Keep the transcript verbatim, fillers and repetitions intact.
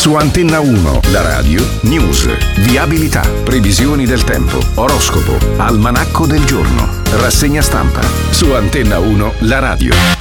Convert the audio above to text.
Su Antenna uno, la radio, news, viabilità, previsioni del tempo, oroscopo, almanacco del giorno, rassegna stampa. Su Antenna uno, la radio.